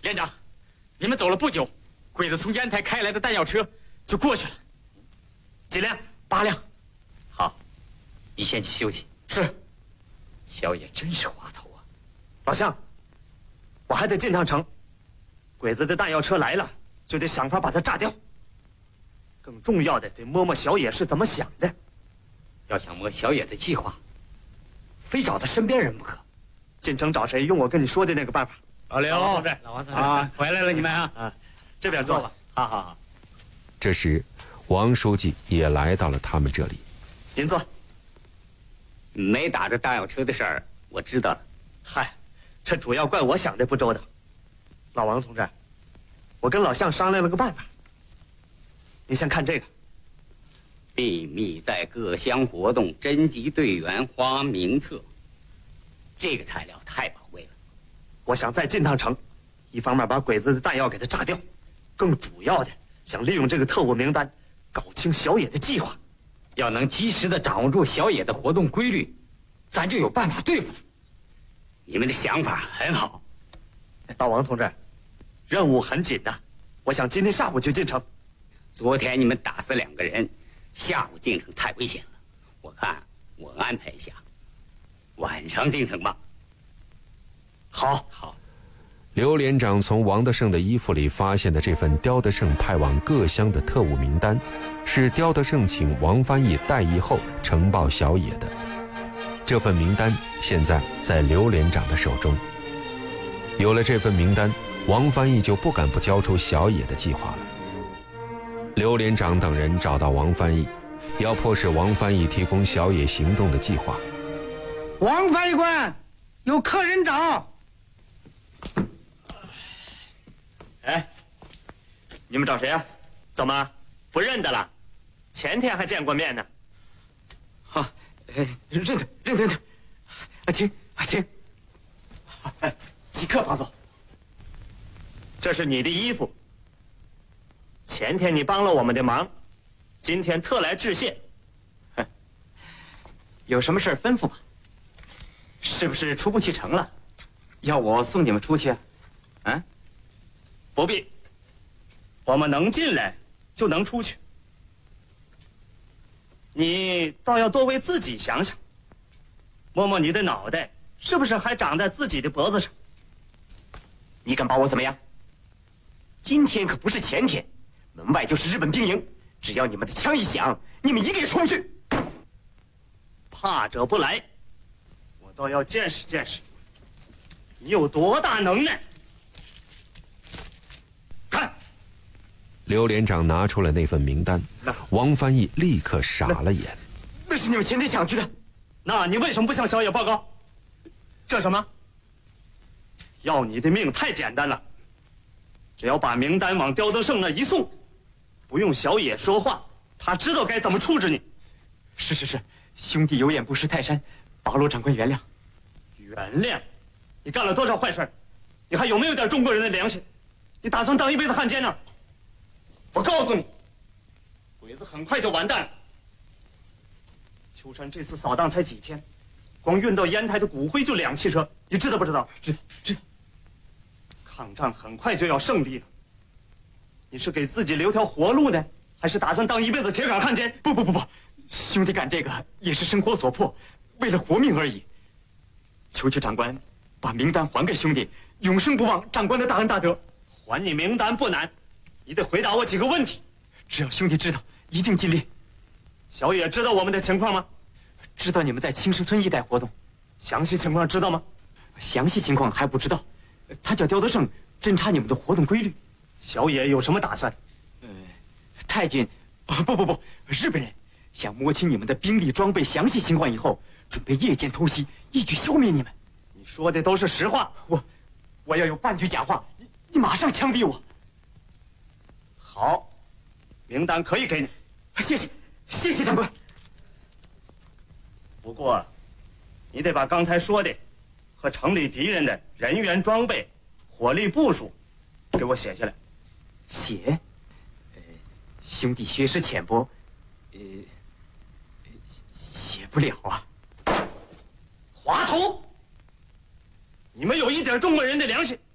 连长，你们走了不久，鬼子从烟台开来的弹药车就过去了。 几辆 ？8辆。 好，你先去休息。 是。 小野真是滑头啊！ 老乡，我还得进趟城。鬼子的弹药车来了，就得想法把它炸掉。更重要的，得摸摸小野是怎么想的。 要想摸小野的计划，非找他身边人不可。 进城找谁？用我跟你说的那个办法。 老刘， 老王同志， 老王同志啊，回来了，你们啊， 这边坐吧。 好好好。 这时，王书记也来到了他们这里。 您坐。 没打着弹药车的事儿，我知道了。 嗨，这主要怪我想的不周到。老王同志，我跟老向商量了个办法。你先看这个。 秘密在各乡活动，征集队员，花名册。这个材料太宝贵了。 我想再进趟城，一方面把鬼子的弹药给它炸掉，更主要的想利用这个特务名单，搞清小野的计划。 要能及时的掌握住小野的活动规律，咱就有办法对付他。 你们的想法很好。 老王同志，任务很紧呐，我想今天下午就进城。 昨天你们打死2个人，下午进城太危险了。我看我安排一下，晚上进城吧。 好。 刘连长从王德胜的衣服里发现的这份刁德胜派往各乡的特务名单，是刁德胜请王翻译代译后呈报小野的。这份名单现在在刘连长的手中。有了这份名单，王翻译就不敢不交出小野的计划了。刘连长等人找到王翻译，要迫使王翻译提供小野行动的计划。 王翻译官，有客人找。 哎，你们找谁啊？怎么不认得了？前天还见过面呢。 认得。请。即刻绑走。 这是你的衣服。前天你帮了我们的忙，今天特来致谢。 有什么事吩咐吧？是不是出不去城了？要我送你们出去？啊？ 不必，我们能进来就能出去。你倒要多为自己想想，摸摸你的脑袋，是不是还长在自己的脖子上？ 你敢把我怎么样？今天可不是前天，门外就是日本兵营，只要你们的枪一响，你们一个也出不去。 怕者不来，我倒要见识见识，你有多大能耐。看， 刘连长拿出了那份名单，王翻译立刻傻了眼。 那是你们前天想去的。 那你为什么不向小野报告？这什么？要你的命太简单了，只要把名单往刁德胜那一送，不用小野说话，他知道该怎么处置你。 是，兄弟有眼不识泰山，巴罗长官原谅。 原谅？你干了多少坏事？你还有没有点中国人的良心？你打算当一辈子汉奸呢？我告诉你，鬼子很快就完蛋了。秋山这次扫荡才几天，光运到烟台的骨灰就2汽车，你知道不知道？ 知道。 抗战很快就要胜利了，你是给自己留条活路呢，还是打算当一辈子铁杆汉奸？ 不，兄弟干这个也是生活所迫，为了活命而已。求长官把名单还给兄弟，永生不忘长官的大恩大德。 还你名单不难，你得回答我几个问题。 只要兄弟知道，一定尽力。 小野知道我们的情况吗？ 知道你们在青石村一带活动。 详细情况知道吗？ 详细情况还不知道。他叫刁德胜，侦查你们的活动规律。 小野有什么打算？ 太君，不，日本人想摸清你们的兵力装备详细情况以后，准备夜间偷袭，一举消灭你们。 你说的都是实话。 我要有半句假话，你马上枪毙我。 好，名单可以给你。 谢谢长官。 不过，你得把刚才说的和城里敌人的人员装备、火力部署给我写下来。 写？兄弟学识浅薄，写不了啊。 滑头！你们有一点中国人的良心，